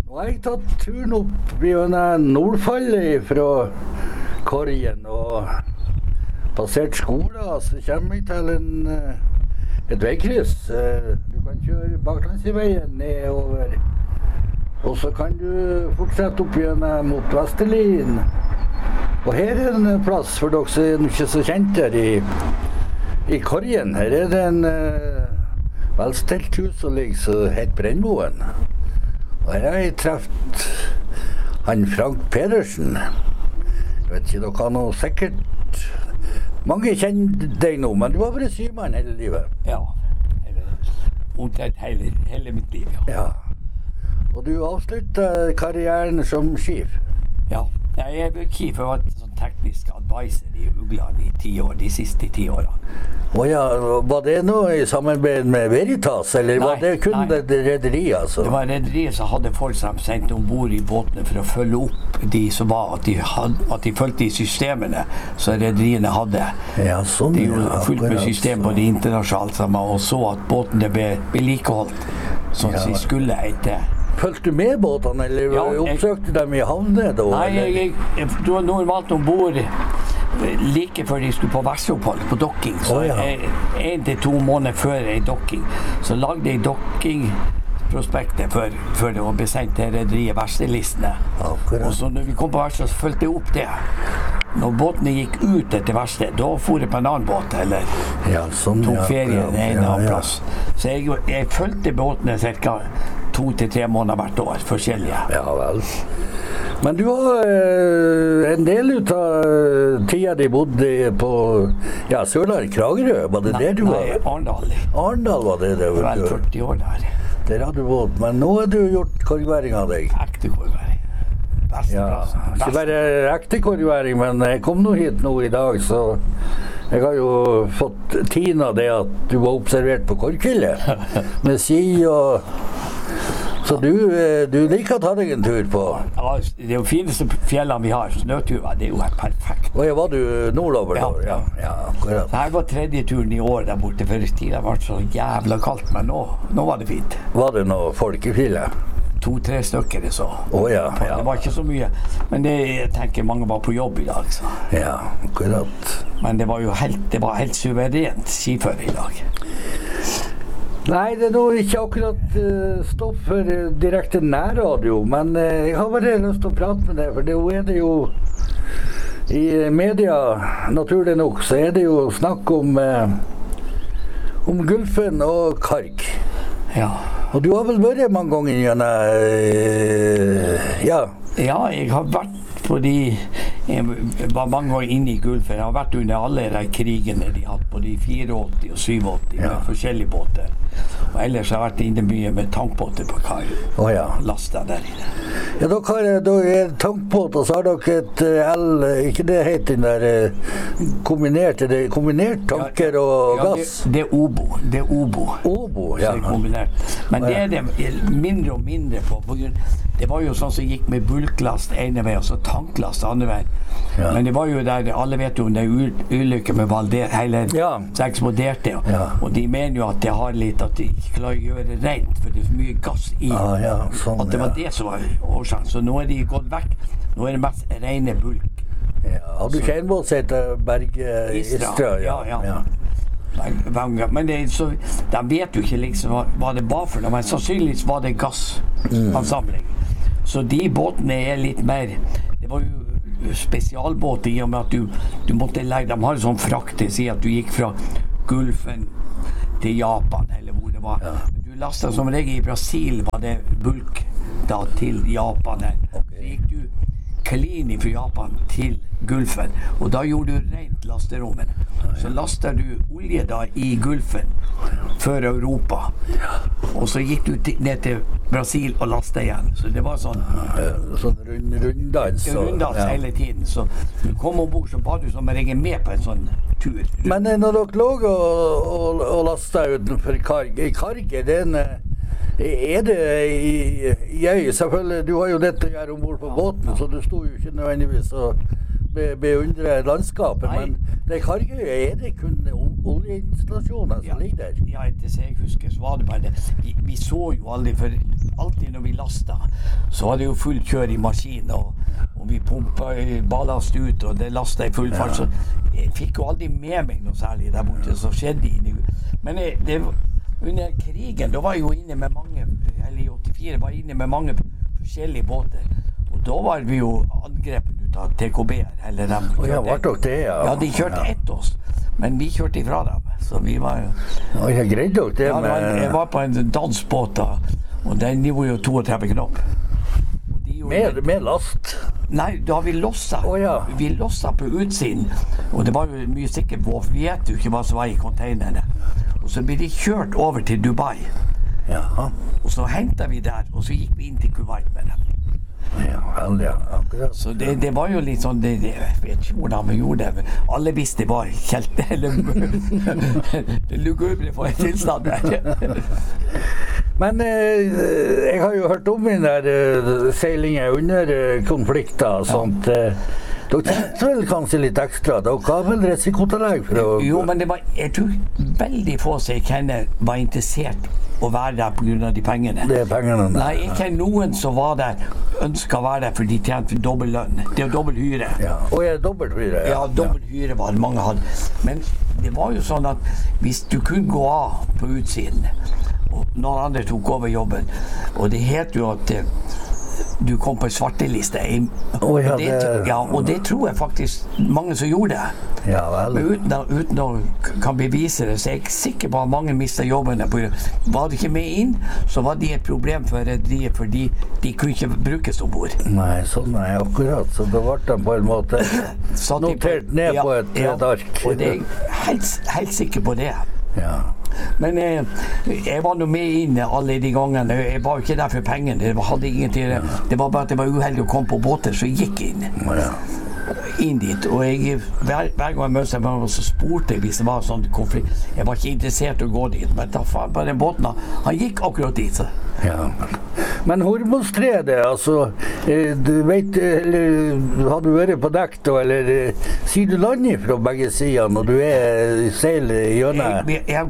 Nå har jeg tatt turen opp gjennom Nordfallet fra Korgen og passert skolen, så kommer jeg til et veikryss. Du kan kjøre baklandsveien nedover, og så kan du fortsette opp gjennom mot Vesterlien. Og her en plass for dere som ikke er så kjent her i Korgen. Her det en velstelt hus som ligger som heter Brennmoen. Og her har jeg treffet han Frank Pedersen. Jeg vet ikke, dere har noe sikkert... Mange kjenner deg nå, men du har vært symann hele livet. Ja, omtrent hele mitt liv, ja. Og du avsluttet karrieren som skiv. Ja, jeg ble skiv for å være sånn teknisk advisor i Ugland i 10 år, de siste 10 årene. Åja, var det noe i samarbeid med Veritas, eller var det kun det rederiet, altså? Det var rederiet som hadde folk som sendt ombord i båtene for å følge opp de som var, at de fulgte i systemene som rederiene hadde. Ja, sånn. De gjorde fullt med system på de internasjonale, og så at båtene ble vedlikeholdt, sånn som de skulle etter. Følte du med båtene, eller oppsøkte dem i havne da? Nei, jeg dro normalt ombord like før de skulle på verkstedopphold, på dokking. Så 1 til 2 måneder før en dokking, så lagde jeg dokkingprospektet før det var besendt til rederiet verkstedlistene. Og så når vi kom på verksted, så følte jeg opp det. Når båtene gikk ut etter verksted, da for jeg på en annen båt, eller tok ferie en annen plass. Så jeg følte båtene cirka 2 til 3 måneder hvert år, forskjellige. Ja vel. Men du har en del ut av tida de bodde på Sørland, Kragerø, var det det du var? Nei, Arendal. Arendal var det det? Vel 40 år der. Der har du bodd, men nå har du gjort korgværing av deg. Ekte korgværing. Ikke bare ekte korgværing, men jeg kom nå hit nå i dag, så jeg har jo fått tina det at du var observert på Korgfjellet med ski og... Så du liker å ta deg en tur på? Ja, det er jo fineste fjellene vi har, snøturer, det er jo helt perfekt. Og var du nordover da? Ja, akkurat. Her var 3. turen i år der borte, for tiden var så jævla kaldt, men nå var det fint. Var det noe folk i fjellet? 2-3 stykker det så. Det var ikke så mye, men jeg tenker mange var på jobb i dag. Så. Ja, akkurat. Men det var jo helt suverent skiføre i dag. Nei, det er nå ikke akkurat stoff for direkte nærradio, men jeg har bare lyst til å prate med deg, for det er det jo i media, naturlig nok, så er det jo snakk om Gulfen og Karg. Ja. Og du har vel vært mange ganger gjennom, Ja, jeg har vært jeg var mange år inne i Gulfen. Jeg har vært under alle de krigene de hadde, både i 84 og 87 med forskjellige båter. Og ellers har jeg vært inne mye med tankbåter på kai. Lastet der inne. Ja, dere er tankbåter, så har dere et ikke det heter den der kombinert tanker og gass? Det er Obo. Obo, ja. Så er kombinert. Men det er det mindre og mindre på grunn. Det var jo sånn som gikk med bulklast ene vei, og så tanklast andre vei. Ja. Men det var jo der, alle vet jo om det ulykke med Valder, så eksploderte. Og de mener jo at det har litt, at de ikke klarer å gjøre rent, for det er så mye gass i. Sånn, at det var det som var årsaken. Så nå er de gått vekk. Nå er det mest rene bulk. Har du ikke en båt som heter Berge Istra? Ja. Men de vet jo ikke liksom hva det var for noe, men sannsynligvis var det gassansamling. Så de båtene er litt mer, det var jo spesialbåter i og med at du måtte legge, de har en sånn frakt, si at du gikk fra Gulfen til Japan, eller hvor det var. Men du lastet som regel i Brasil, var det bulk da til Japan her. Så gikk du clean fra Japan til Gulfen, og da gjorde du rent lasterommet. Så laster du olje da i Gulfen før Europa, og så gikk du ned til Brasil og lastet igjen. Så det var sånn runddans hele tiden. Så du kom ombord, så var du som regel med på en sånn tur. Men når dere lå og lastet utenfor Karg, er det selvfølgelig, du har jo dette her ombord på båten, så du sto jo ikke nødvendigvis og beundre landskapet, men det Kargøy, er det kun oljeinstallasjoner som ligger der? Ja, etter så jeg husker, så var det bare det. Vi så jo aldri, for alltid når vi lastet, så var det jo fullt kjør i maskinen, og vi pumpet ballast ut, og det lastet i full fart, så jeg fikk jo aldri med meg noe særlig der borte, så skjedde inni. Men under krigen, da var jeg jo inne med mange, eller i 84, var jeg inne med mange forskjellige båter, og da var vi jo angrepet ut av TKB-er, eller dem. Ja, var dere det, ja? Ja, de kjørte etter oss, men vi kjørte ifra dem, så vi var jo... Ja, jeg greide dere det med... Ja, jeg var på en dansbåt da, og den var jo 32 knopp. Med last? Nei, da har vi losset. Vi losset på utsiden, og det var jo mye sikkert på, vi vet jo ikke hva som var i containerne. Og så ble de kjørt over til Dubai. Jaha. Og så hentet vi der, og så gikk vi inn til Kuwait med dem. Ja, vel, ja. Akkurat. Så det var jo litt sånn, jeg vet ikke hvordan vi gjorde det. Alle visste det var helt, eller det lugubre for en tilstand der. Men jeg har jo hørt om den der seilingen under konflikter og sånt. Dere tenkte vel kanskje litt ekstra? Dere har vel risikotillegg for å... Jo, men det var, jeg tror veldig få som jeg kjenner var interessert å være der på grunn av de pengene. Det er pengene. Nei, jeg kjenner noen som var der, ønsket å være der fordi de tjente dobbelt lønn. Det er dobbelt hyre. Ja, og jeg dobbelt hyre. Ja, dobbelt hyre var det mange hadde. Men det var jo sånn at hvis du kunne gå av på utsiden, og noen andre tok over jobben, og det het jo at du kom på en svarteliste. Og det tror jeg faktisk mange som gjorde det. Ja, vel. Men uten å kan bevise det, så er jeg sikker på at mange mistet jobbene. Var de ikke med inn, så var de et problem for rederiet, fordi de kunne ikke brukes ombord. Nei, sånn er akkurat. Så da ble de på en måte notert ned på et ark. Og det er helt sikker på det. Ja. Men jeg var nå med inn alle de gangene. Jeg var jo ikke der for pengene. Det var bare at det var uheldig å komme på båter, så jeg gikk inn. Inn dit. Og hver gang jeg møtte meg, så spurte jeg hvis det var sånn konflikt. Jeg var ikke interessert i å gå dit, men da faen på den båten, han gikk akkurat dit. Så. Ja. Men Hormuzstredet, altså, du vet, eller har du vært på dekk da, eller sier du land fra begge sider når du seiler gjennom?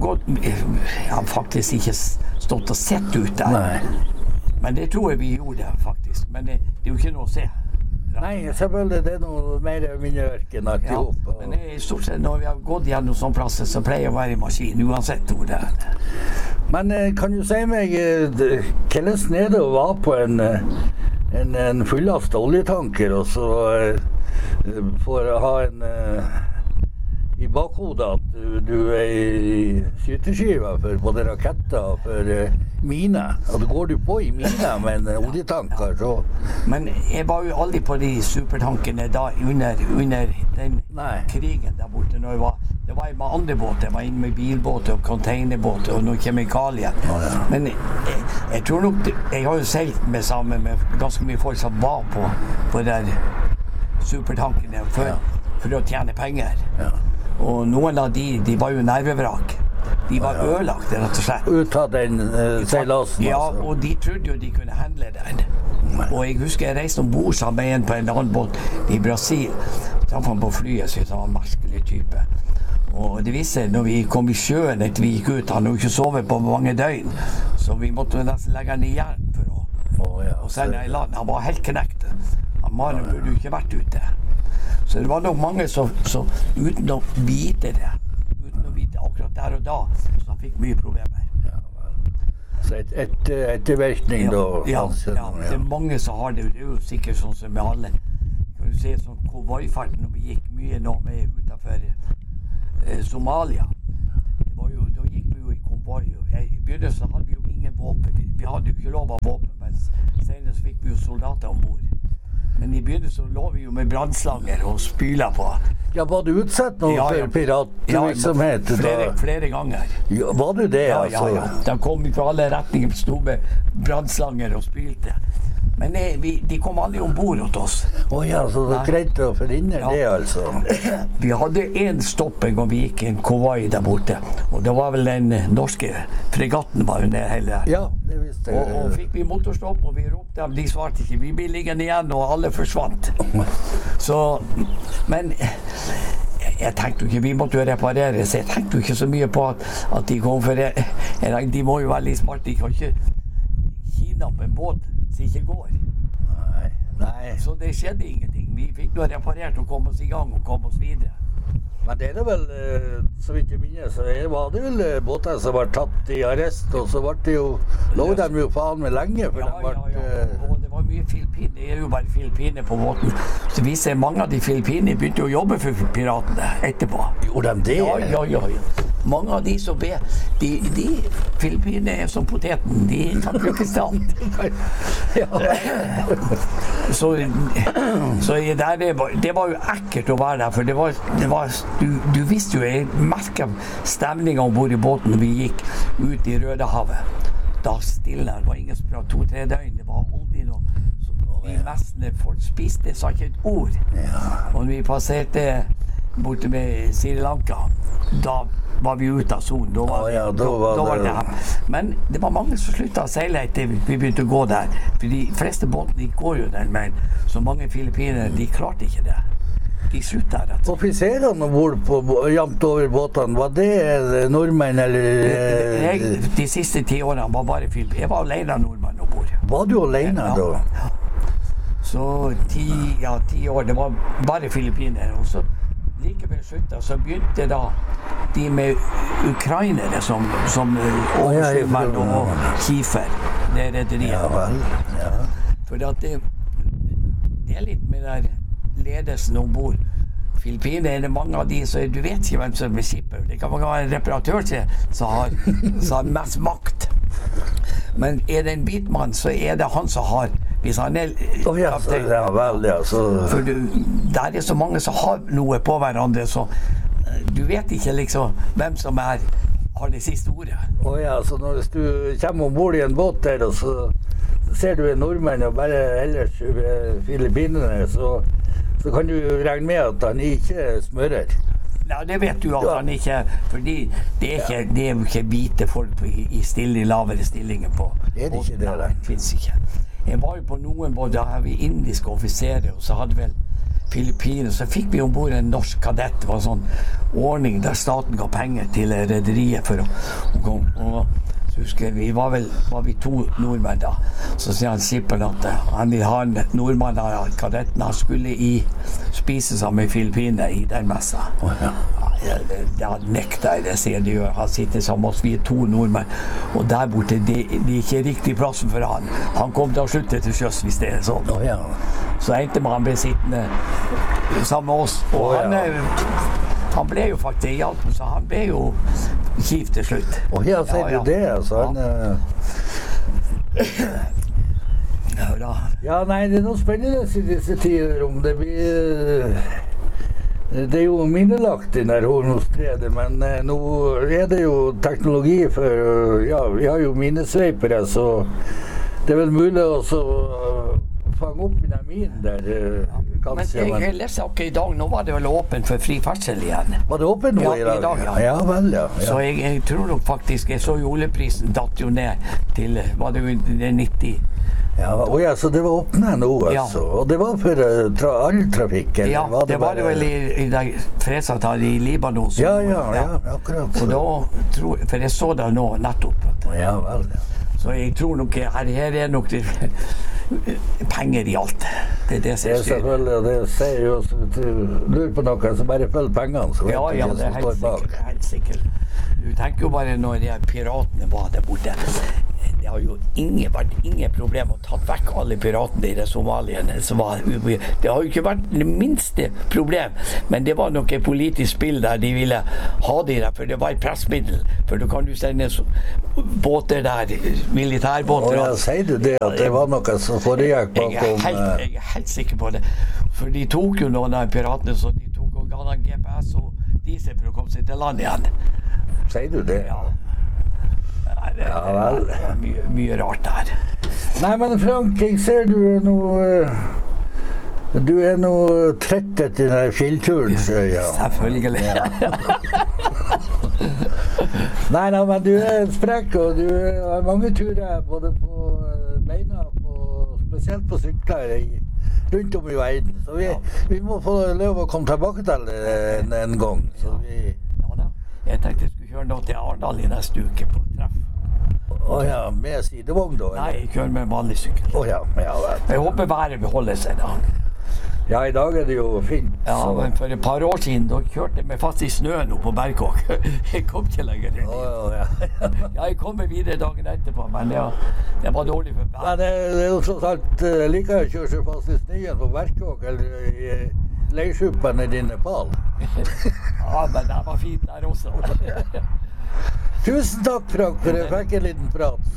Jeg har faktisk ikke stått og sett ut der. Nei. Men det tror jeg vi gjorde faktisk, men det er jo ikke noe å se. Nei, selvfølgelig, det er noe mer minneverken alt i hop. Ja, men stort sett når vi har gått gjennom sånne plasser, så pleier jeg å være i maskin, uansett hvor det er. Men kan du si meg, hvordan er det å være på en fullast oljetanker, og så for å ha i bakhodet at du i skyteskiva for både raketter og for miner. Og da går du på i miner med en oljetanker, så... Men jeg var jo aldri på de supertankene da, under den krigen der borte. Når det var med andre båter. Jeg var inne med bilbåter og containerbåter og noen kjemikalier. Men jeg tror nok... Jeg har jo seilt sammen med ganske mye folk som var på de supertankene for å tjene penger. Ja. Og noen av de var jo nervevrak. De var ødelagt, rett og slett. Ut av den seilasen, ja, og de trodde jo de kunne handle den. Og jeg husker jeg reiste ombord sammen med en på en annen båt i Brasil. Traff han på flyet, så han var en merkelig type. Og det viste når vi kom i sjøen etter vi gikk ut, han hadde jo ikke sovet på mange døgn, så vi måtte nesten legge han i jern for å sende han i land. Han var helt knekt. Mannen burde jo ikke vært ute. Så det var nok mange som uten å vite det, akkurat der og da, så han fikk mye problemer. Ja, så ettervirkning da? Ja, det er mange som har det. Det er jo sikkert sånn som med alle. Kan du se sånn konvoifarten når vi gikk mye nå med utenfor Somalia. Da gikk vi jo i konvoi. I begynnelsen hadde vi jo ingen våpen. Vi hadde jo ikke lov av våpen, men senere så fikk vi jo soldater ombord. Men i begynnelsen så lå vi jo med brannslanger og spyla på. Ja, var du utsatt nå for piratvirksomhet? Flere ganger. Ja, var du det, altså? Ja. De kom fra alle retninger, stod med brannslanger og spylte. Men de kom aldri ombord hos oss. Ja, så det greide å forhindre det, altså? Vi hadde en stopp en gang vi gikk i en konvoi der borte. Og det var vel den norske fregatten var jo nede hele der. Ja, det visste jeg. Og fikk vi motorstopp, og vi ropte dem, de svarte ikke. Vi ble liggende igjen, og alle forsvant. Så, men... Jeg tenkte jo ikke, vi måtte jo reparere, så jeg tenkte jo ikke så mye på at de kom for de må jo være litt smart, de kan ikke linja på en båt som ikke går. Nei. Så det skjedde ingenting. Vi fikk noe reparert og kom oss i gang og kom oss videre. Men det det vel, så vidt jeg minnes, så var det vel båter som var tatt i arrest, og så ble det jo, lå de jo faen med lenge, for de ble... Og det var mye Filippiner, det er jo bare Filippiner på båten. Så vi ser mange av de Filippiner begynte å jobbe for piratene etterpå. Gjorde de det? Ja. Mange av de som ber, de Filippiner er som poteten, de kan brukes til alt. Så det var jo ekkelt å være der, for du visste jo, jeg merket stemningen ombord i båten når vi gikk ut i Rødehavet. Da stille, det var ingen som pratet 2-3 døgn, det var aldri noe. De mestene folk spiste, sa ikke et ord. Og når vi passerte borte med Sri Lanka, da var vi ute av zonen. Da var det her. Men det var mange som sluttet å seile etter vi begynte å gå der. For de fleste båtene går jo den veien. Så mange filippinere, de klarte ikke det. De sluttet rett og slett. Offiserene ombord på jamt over båtene, var det nordmenn eller? De siste 10 årene var bare filippinere. Jeg var alene nordmenn ombord. Var du alene da? Ja. Så 10 år, det var bare filippinere. Og så likevel sluttet, så begynte da de med ukrainere som overskyvmenn og Kiefer, det rederiet. Ja vel, ja. For at det er litt med der ledelsen ombord. Filippiner er det mange av de, så du vet ikke hvem som er skipper. Det kan være en reparatør som har mest makt. Men er det en bitmann, så er det han som har, hvis han er kaptein. Ja vel, ja. For der er så mange som har noe på hverandre, så du vet ikke liksom hvem som har det siste ordet. Så når du kommer ombord i en båt der, og så ser du en nordmenn og bare ellers filippinerne, så kan du regne med at han ikke smører. Ja, det vet du at han ikke, fordi det er jo ikke hvite folk i lavere stillinger på. Det er det ikke det der. Det finnes ikke. Jeg var jo på noen båter, da har vi indiske offiserer, og så hadde vel Filippiner, så fikk vi ombord en norsk kadett. Det var en sånn ordning der staten ga penger til rederiet for å komme. Så husker jeg, var vi 2 nordmenn da. Så sier han skipperen at han vil ha en nordmann av kadetten. Han skulle spise sammen med Filippiner i den messa. Da nekter jeg det, sier de. Han sitter sammen med oss, vi er 2 nordmenn. Og der borte, det er ikke riktig plassen for han. Han kom til å slutte til sjøs hvis det er sånn. Så endte man, han ble sittende sammen med oss. Og han ble jo faktisk hjelpen, så han ble jo kjipt til slutt. Sier du det, altså? Nei, det er noe spennende i disse tider om det blir... Det er jo minnelagt i der Hormosstredet, men nå er det jo teknologi for... vi har jo minnesveipere, så det er vel mulig å fange opp i den minen der. Men jeg leste ikke i dag, nå var det vel åpent for fri ferdsel igjen. Var det åpent nå i dag? Ja vel, ja. Så jeg tror nok faktisk, jeg så jo oljeprisen datt jo ned til, var det jo 90? Så det var åpnet nå, altså. Og det var for all trafikk? Ja, det var det vel i fredsavtalen i Libanon. Ja, akkurat. Og da for jeg så det nå nettopp. Ja vel, ja. Så jeg tror nok, her er nok det penger i alt. Det er det som styrer. Selvfølgelig, det sier jo, hvis du lurer på noe, så bare følg pengene, så vet du det som står bak. Helt sikkert. Du tenker jo bare når de piratene var der borte. Det har jo vært ingen problem å tatt vekk alle piratene i det Somaliene. Det har jo ikke vært det minste problem, men det var nok et politisk spill der de ville ha de der, for det var et pressmiddel. For du kan jo sende båter der, militærbåter. Sier du det, at det var noe som foregikk bakom? Jeg er helt sikker på det. For de tok jo noen av piratene, så de tok og ga dem GPS og diesel for å komme seg til land igjen. Sier du det? Ja. Det er mye rart der. Nei, men Frank, jeg ser du er noe trett etter den fjellturen. Selvfølgelig. Nei, men du er sprekk, og du har mange turer både på beina, spesielt på sykler rundt om i verden. Så vi må få lov å komme tilbake til det en gang. Så Jeg tenkte jeg skulle kjøre noe til Arendal i neste uke på treff. Ja, med sidevogn da? Nei, jeg kjører med vanlig sykkel. Ja, vel. Jeg håper været beholder seg da. Ja, i dag det jo fint. Ja, men for et par år siden, da kjørte jeg meg fast i snøen oppe på Berkåk. Jeg kom ikke lenger inn. Ja. Ja, jeg kom meg videre dagen etterpå, men det var dårlig for meg. Men det jo tross alt like å kjøre seg fast i snøen på Berkåk, eller i leirskjuppen i Nepal. Ja, men det var fint der også. Tusen takk, Frank, for jeg fikk en liten prat.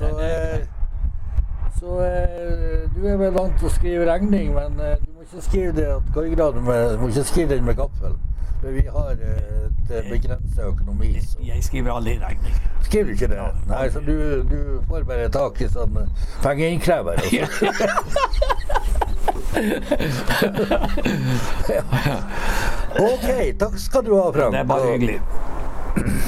Så du vel vant til å skrive regning, men du må ikke skrive det at køygraden må ikke skrive den med gaffel. For vi har et begrenset økonomi. Så. Jeg skriver aldri regning. Skriver du ikke det? Nei, så du får bare tak i sånn pengeinnkrever. Ok, takk skal du ha, Frank. Det er bare hyggelig.